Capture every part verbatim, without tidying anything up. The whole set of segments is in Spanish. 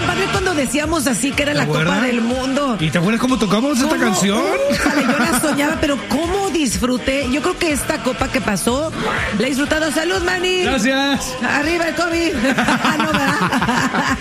padre cuando decíamos así que era la acuerdas? Copa del Mundo. ¿Y te acuerdas cómo tocamos esta ¿Cómo? canción? Újale, yo la soñaba, pero cómo disfruté. Yo creo que esta copa que pasó, la he disfrutado. ¡Salud, Manny! Gracias. ¡Arriba el COVID! No, ¿verdad?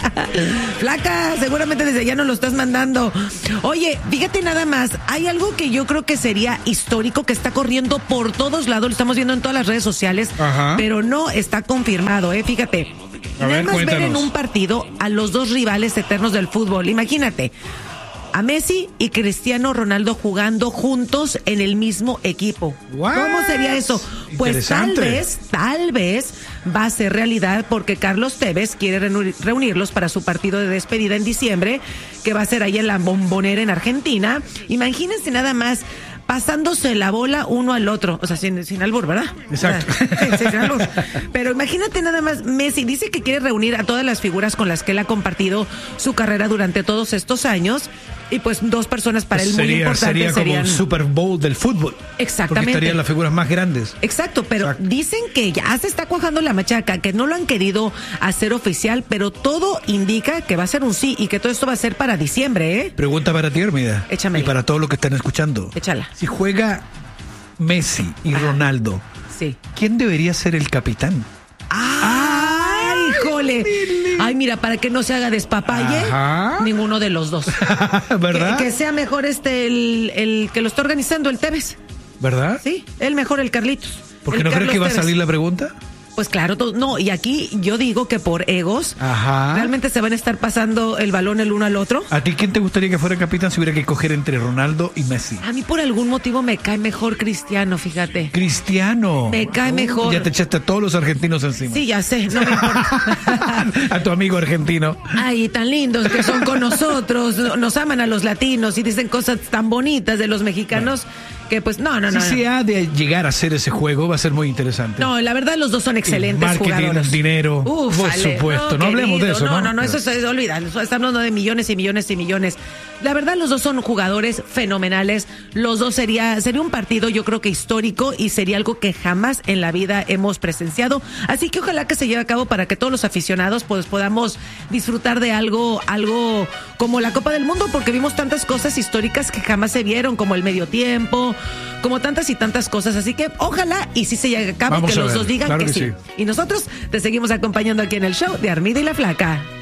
Flaca, seguramente desde allá nos lo estás mandando. Oye, fíjate nada más, hay algo que yo creo que sería histórico, que está corriendo por todos lados, lo estamos viendo en todas las redes sociales, Ajá. pero no está confirmado, ¿eh? Fíjate. A Nada ver, más ver en cuéntanos. un partido a los dos rivales eternos del fútbol. Imagínate, a Messi y Cristiano Ronaldo jugando juntos en el mismo equipo. What? ¿Cómo sería eso? Pues tal Interesante. vez, tal vez va a ser realidad porque Carlos Tevez quiere reunir- reunirlos para su partido de despedida en diciembre, que va a ser ahí en la Bombonera en Argentina. Imagínense nada más pasándose la bola uno al otro, o sea, sin, sin albur, ¿verdad? Exacto. O sea, sí, sin albur. Pero imagínate nada más, Messi dice que quiere reunir a todas las figuras con las que él ha compartido su carrera durante todos estos años, y pues dos personas para él muy sería, importantes sería como serían... el Super Bowl del fútbol. Exactamente. Porque estarían las figuras más grandes. Exacto, pero Exacto. dicen que ya se está cuajando la machaca, que no lo han querido hacer oficial, pero todo indica que va a ser un sí y que todo esto va a ser para diciembre, ¿eh? Pregunta para ti, Hermida. Échamela. Y para todos los que están escuchando. Échala. Si juega Messi y Ajá. Ronaldo, Sí. ¿quién debería ser el capitán? ¡Ay, híjole! Ay, mira, para que no se haga despapalle, Ajá. ninguno de los dos. ¿Verdad? Que, que sea mejor este, el, el que lo está organizando, el Tevez. ¿Verdad? Sí, él mejor, el Carlitos. ¿Por qué El no crees Carlos que va a Tevez. salir la pregunta? Pues claro, todo- no, y aquí yo digo que por egos, Ajá. realmente se van a estar pasando el balón el uno al otro. ¿A ti quién te gustaría que fuera capitán si hubiera que escoger entre Ronaldo y Messi? A mí por algún motivo me cae mejor Cristiano, fíjate. Cristiano. Me cae mejor. Ya te echaste a todos los argentinos encima. Sí, ya sé, no me importa. A tu amigo argentino. Ay, tan lindos que son con nosotros, nos aman a los latinos y dicen cosas tan bonitas de los mexicanos que pues no, no, no. Si no. se ha de llegar a hacer ese juego, va a ser muy interesante. No, la verdad los dos son excelentes marketing, jugadores. dinero, por Ufale, supuesto. No hablemos de eso, no, ¿no? No, no, eso se olvida. Estamos hablando de millones y millones y millones. La verdad, los dos son jugadores fenomenales. Los dos sería, sería un partido, yo creo que histórico, y sería algo que jamás en la vida hemos presenciado. Así que ojalá que se lleve a cabo para que todos los aficionados pues podamos disfrutar de algo, algo como la Copa del Mundo, porque vimos tantas cosas históricas que jamás se vieron, como el medio tiempo, como tantas y tantas cosas. Así que ojalá y si se llegue a cabo, Vamos que a los ver, dos digan claro que, que sí. sí. Y nosotros te seguimos acompañando aquí en el show de Armida y la Flaca.